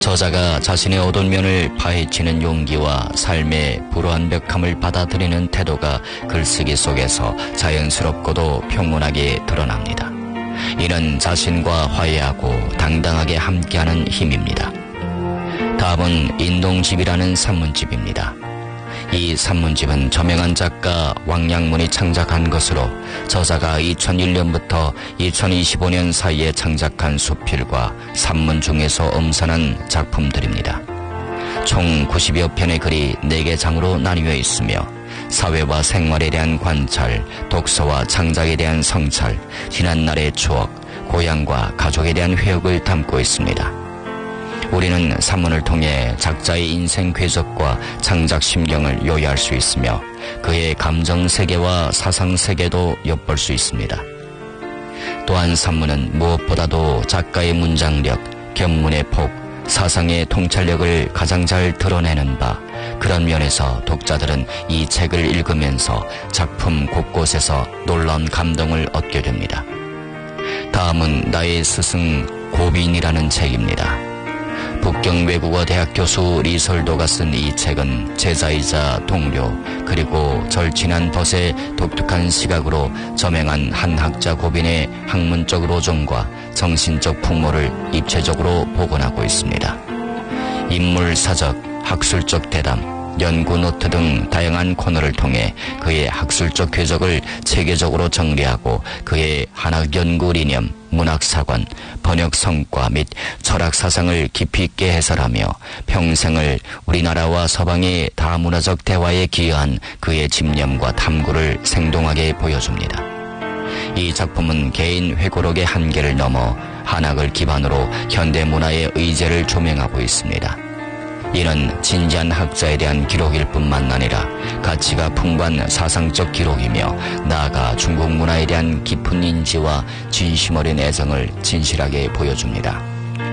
저자가 자신의 어두운 면을 파헤치는 용기와 삶의 불완벽함을 받아들이는 태도가 글쓰기 속에서 자연스럽고도 평온하게 드러납니다. 이는 자신과 화해하고 당당하게 함께하는 힘입니다. 다음은 인동집이라는 산문집입니다. 이 산문집은 저명한 작가 왕양문이 창작한 것으로 저자가 2001년부터 2025년 사이에 창작한 수필과 산문 중에서 엄선한 작품들입니다. 총 90여 편의 글이 4개 장으로 나뉘어 있으며 사회와 생활에 대한 관찰, 독서와 창작에 대한 성찰, 지난날의 추억, 고향과 가족에 대한 회역을 담고 있습니다. 우리는 산문을 통해 작자의 인생 궤적과 창작 심경을 요리할 수 있으며 그의 감정 세계와 사상 세계도 엿볼 수 있습니다. 또한 산문은 무엇보다도 작가의 문장력, 견문의 폭, 사상의 통찰력을 가장 잘 드러내는 바, 그런 면에서 독자들은 이 책을 읽으면서 작품 곳곳에서 놀라운 감동을 얻게 됩니다. 다음은 나의 스승 고빈이라는 책입니다. 북경 외국어 대학 교수 리설도가 쓴 이 책은 제자이자 동료 그리고 절친한 벗의 독특한 시각으로 저명한 한 학자 고빈의 학문적 로정과 정신적 풍모를 입체적으로 복원하고 있습니다. 인물사적, 학술적 대담, 연구 노트 등 다양한 코너를 통해 그의 학술적 궤적을 체계적으로 정리하고 그의 한학 연구 이념, 문학 사관, 번역 성과 및 철학 사상을 깊이 있게 해설하며 평생을 우리나라와 서방의 다문화적 대화에 기여한 그의 집념과 탐구를 생동하게 보여줍니다. 이 작품은 개인 회고록의 한계를 넘어 한학을 기반으로 현대 문화의 의제를 조명하고 있습니다. 이는 진지한 학자에 대한 기록일 뿐만 아니라 가치가 풍부한 사상적 기록이며 나아가 중국 문화에 대한 깊은 인지와 진심 어린 애정을 진실하게 보여줍니다.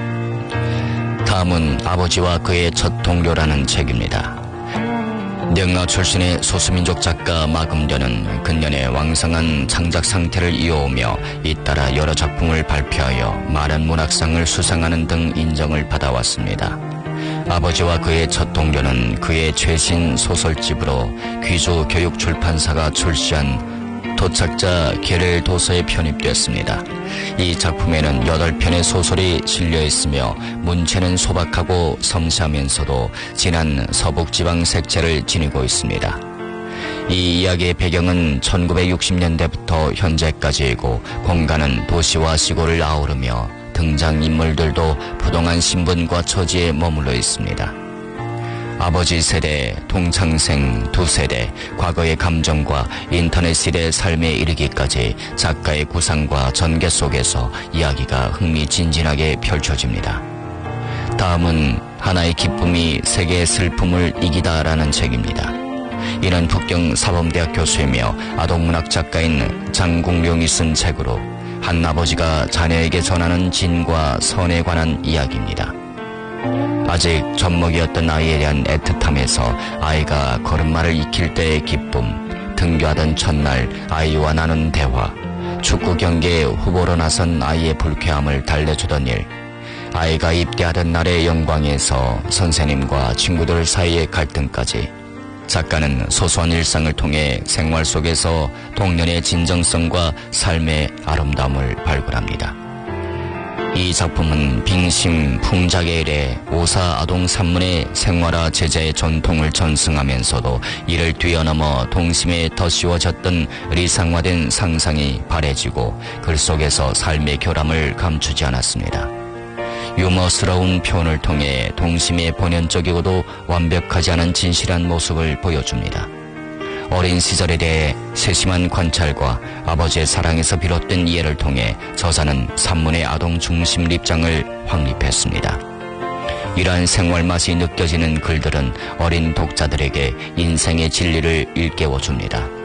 다음은 아버지와 그의 첫 동료라는 책입니다. 명나 출신의 소수민족 작가 마금련은 근년에 왕성한 창작 상태를 이어오며 잇따라 여러 작품을 발표하여 많은 문학상을 수상하는 등 인정을 받아왔습니다. 아버지와 그의 첫 동료는 그의 최신 소설집으로 귀주 교육출판사가 출시한 도착자 계례 도서에 편입되었습니다. 이 작품에는 8편의 소설이 실려 있으며 문체는 소박하고 섬세하면서도 진한 서북지방 색채를 지니고 있습니다. 이 이야기의 배경은 1960년대부터 현재까지이고 공간은 도시와 시골을 아우르며 등장인물들도 부동한 신분과 처지에 머물러 있습니다. 아버지 세대, 동창생 2세대, 과거의 감정과 인터넷 시대의 삶에 이르기까지 작가의 구상과 전개 속에서 이야기가 흥미진진하게 펼쳐집니다. 다음은 하나의 기쁨이 세계의 슬픔을 이기다라는 책입니다. 이는 북경 사범대학 교수이며 아동문학 작가인 장국룡이 쓴 책으로 한 아버지가 자녀에게 전하는 진과 선에 관한 이야기입니다. 아직 젖먹이었던 아이에 대한 애틋함에서 아이가 걸음마를 익힐 때의 기쁨, 등교하던 첫날 아이와 나눈 대화, 축구 경기에 후보로 나선 아이의 불쾌함을 달래주던 일, 아이가 입대하던 날의 영광에서 선생님과 친구들 사이의 갈등까지 작가는 소소한 일상을 통해 생활 속에서 동년의 진정성과 삶의 아름다움을 발굴합니다. 이 작품은 빙심, 풍자계일의 오사 아동 산문의 생활화 제자의 전통을 전승하면서도 이를 뛰어넘어 동심에 더 씌워졌던 리상화된 상상이 바래지고 글 속에서 삶의 결함을 감추지 않았습니다. 유머스러운 표현을 통해 동심의 본연적이고도 완벽하지 않은 진실한 모습을 보여줍니다. 어린 시절에 대해 세심한 관찰과 아버지의 사랑에서 비롯된 이해를 통해 저자는 산문의 아동 중심 입장을 확립했습니다. 이러한 생활 맛이 느껴지는 글들은 어린 독자들에게 인생의 진리를 일깨워줍니다.